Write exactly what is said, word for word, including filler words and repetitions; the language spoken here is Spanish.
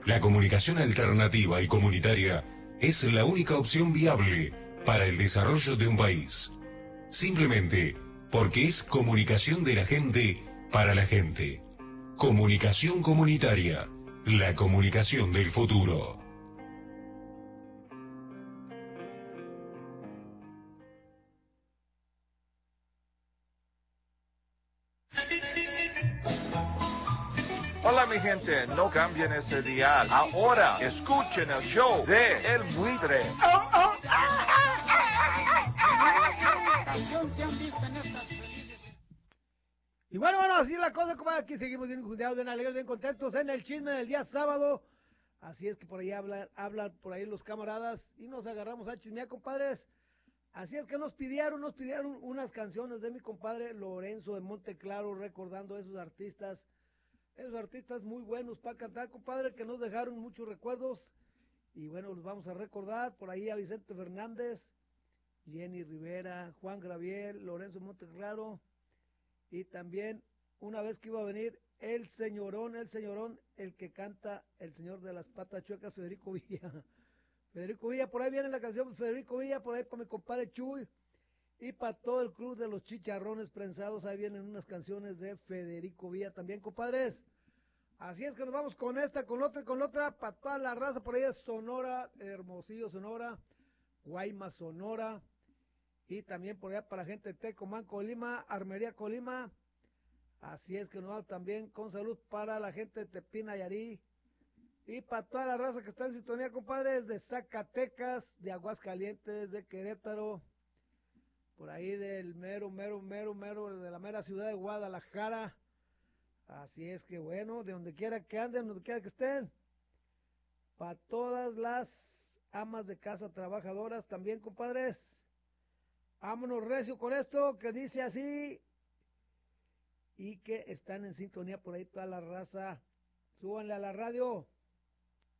La comunicación alternativa y comunitaria es la única opción viable para el desarrollo de un país. Simplemente porque es comunicación de la gente para la gente. Comunicación comunitaria, la comunicación del futuro. Hola mi gente, no cambien ese dial. Ahora escuchen el show de El Buitre. Oh, oh, ah, ah, ah, ah, ah. Y bueno, bueno, así es la cosa, como aquí seguimos bien judeados, bien alegres, bien contentos en el chisme del día sábado. Así es que por ahí hablan, hablan por ahí los camaradas y nos agarramos a chismear, compadres. Así es que nos pidieron, nos pidieron unas canciones de mi compadre Lorenzo de Monteclaro, recordando a esos artistas, esos artistas muy buenos para cantar, compadre, que nos dejaron muchos recuerdos. Y bueno, los vamos a recordar por ahí a Vicente Fernández, Jenny Rivera, Juan Gabriel, Lorenzo de Monteclaro. Y también una vez que iba a venir el señorón, el señorón, el que canta el señor de las patas chuecas, Federico Villa. Federico Villa, por ahí viene la canción Federico Villa, por ahí para mi compadre Chuy. Y para todo el club de los chicharrones prensados, ahí vienen unas canciones de Federico Villa también, compadres. Así es que nos vamos con esta, con otra y con otra, para toda la raza, por ahí es Sonora, Hermosillo, Sonora, Guaymas, Sonora. Y también por allá para la gente de Tecomán, Colima, Armería, Colima. Así es que nos vamos también con salud para la gente de Tepín, Nayarit. Y para toda la raza que está en sintonía, compadres, de Zacatecas, de Aguascalientes, de Querétaro. Por ahí del mero, mero, mero, mero, de la mera ciudad de Guadalajara. Así es que bueno, de donde quiera que anden, donde quiera que estén. Para todas las amas de casa trabajadoras también, compadres. Vámonos recio con esto que dice así. Y que están en sintonía por ahí toda la raza. Súbanle a la radio.